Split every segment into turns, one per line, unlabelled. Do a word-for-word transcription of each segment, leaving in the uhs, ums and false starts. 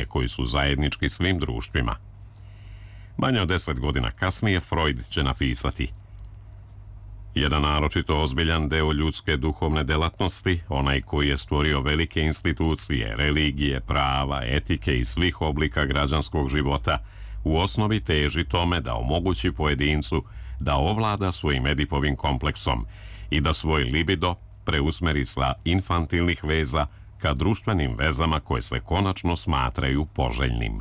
koji su zajednički svim društvima. Manje od deset godina kasnije Freud će napisati: jedan naročito ozbiljan deo ljudske duhovne delatnosti, onaj koji je stvorio velike institucije, religije, prava, etike i svih oblika građanskog života, u osnovi teži tome da omogući pojedincu da ovlada svojim Edipovim kompleksom i da svoj libido preusmeri sa infantilnih veza ka društvenim vezama koje se konačno smatraju poželjnim.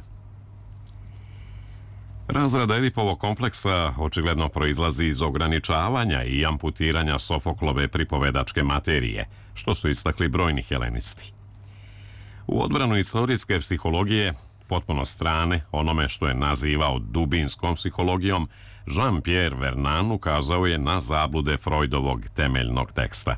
Razrada Edipovog kompleksa očigledno proizlazi iz ograničavanja i amputiranja Sofoklove pripovedačke materije, što su istakli brojni helenisti. U odbranu istorijske psihologije, potpuno strane onome što je nazivao dubinskom psihologijom, Jean-Pierre Vernant ukazao je na zablude Freudovog temeljnog teksta.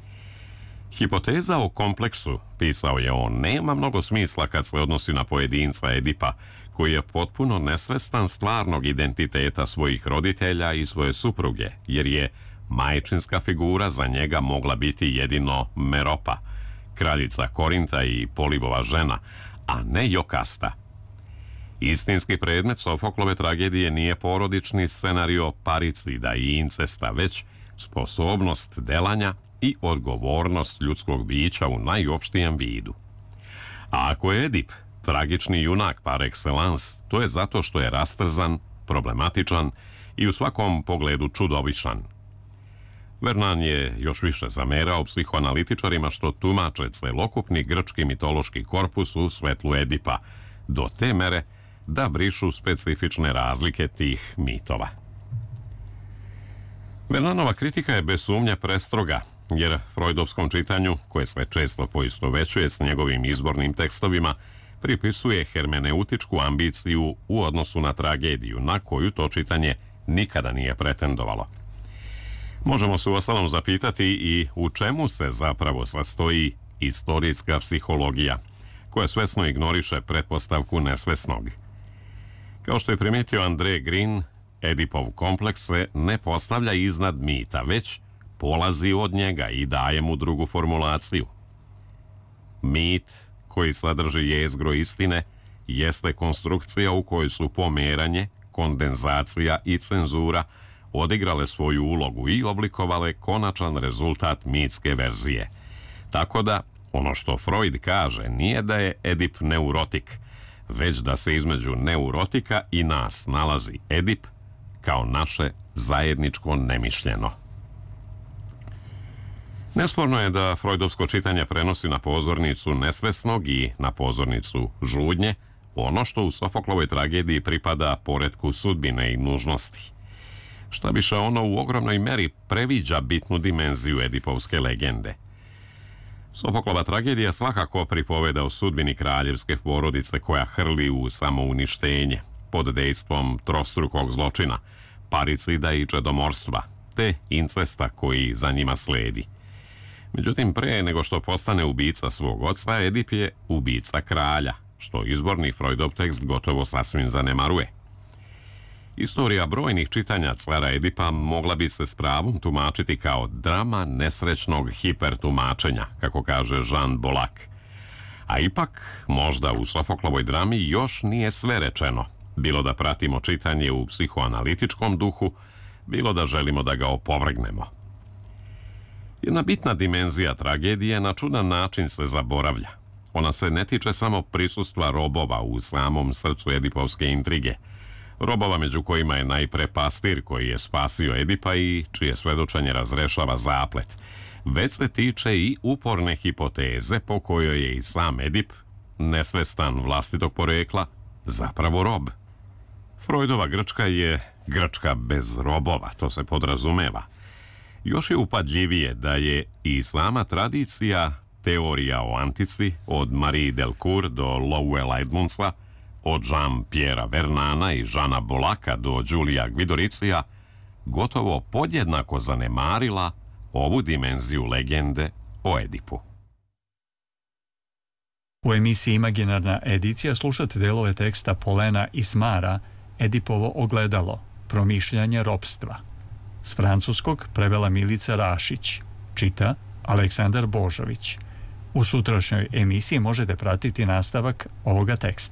Hipoteza o kompleksu, pisao je on, nema mnogo smisla kad se odnosi na pojedinca Edipa, koji je potpuno nesvestan stvarnog identiteta svojih roditelja i svoje supruge, jer je majčinska figura za njega mogla biti jedino Meropa, kraljica Korinta i Polibova žena, a ne Jokasta. Istinski predmet Sofoklove tragedije nije porodični scenario paricida i incesta, već sposobnost delanja i odgovornost ljudskog bića u najopštijem vidu. A ako je Edip tragični junak par excellence, to je zato što je rastrzan, problematičan i u svakom pogledu čudovišan. Vernant je još više zamerao psihoanalitičarima što tumače celokupni grčki mitološki korpus u svetlu Edipa, do te mere da brišu specifične razlike tih mitova. Vernantova kritika je bez sumnje prestroga, jer freudovskom čitanju, koje se često poistovećuje s njegovim izbornim tekstovima, pripisuje hermeneutičku ambiciju u odnosu na tragediju, na koju to čitanje nikada nije pretendovalo. Možemo se uostalom zapitati i u čemu se zapravo sastoji istorijska psihologija, koja svesno ignoriše pretpostavku nesvesnog. Kao što je primetio André Green, Edipov kompleks se ne postavlja iznad mita, već polazi od njega i daje mu drugu formulaciju. Mit, koji sadrži jezgro istine, jeste konstrukcija u kojoj su pomeranje, kondenzacija i cenzura odigrale svoju ulogu i oblikovale konačan rezultat mitske verzije. Tako da, ono što Freud kaže nije da je Edip neurotik, već da se između neurotika i nas nalazi Edip kao naše zajedničko nemišljeno. Nesporno je da freudovsko čitanje prenosi na pozornicu nesvesnog i na pozornicu žudnje ono što u Sofoklovoj tragediji pripada poretku sudbine i nužnosti. Šta više, ono u ogromnoj meri previđa bitnu dimenziju edipovske legende. Sofoklova tragedija svakako pripoveda o sudbini kraljevske porodice koja hrli u samouništenje pod dejstvom trostrukog zločina, paricida i čedomorstva, te incesta koji za njima sledi. Međutim, pre nego što postane ubica svog oca, Edip je ubica kralja, što izborni Freudov tekst gotovo sasvim zanemaruje. Istorija brojnih čitanja cara Edipa mogla bi se s pravom tumačiti kao drama nesrećnog hipertumačenja, kako kaže Jean Bollac. A ipak, možda u Sofoklovoj drami još nije sve rečeno, bilo da pratimo čitanje u psihoanalitičkom duhu, bilo da želimo da ga opovrgnemo. Jedna bitna dimenzija tragedije na čudan način se zaboravlja. Ona se ne tiče samo prisustva robova u samom srcu edipovske intrige, robova među kojima je najpre pastir koji je spasio Edipa i čije svedočenje razrešava zaplet, već se tiče i uporne hipoteze po kojoj je i sam Edip, nesvestan vlastitog porekla, zapravo rob. Freudova Grčka je Grčka bez robova, to se podrazumeva. Još je upadljivije da je i sama tradicija teorija o antici od Marie Delcourt do Lowella Edmundsa, od Jean-Pierre Vernana i Žana Bolaka do Đulija Gvidoricija, gotovo podjednako zanemarila ovu dimenziju legende o Edipu.
U emisiji Imaginarna edicija slušate delove teksta Polena i Smara Edipovo ogledalo, promišljanje ropstva. S francuskog prevela Milica Rašić, čita Aleksandar Božović. U sutrašnjoj emisiji možete pratiti nastavak ovoga teksta.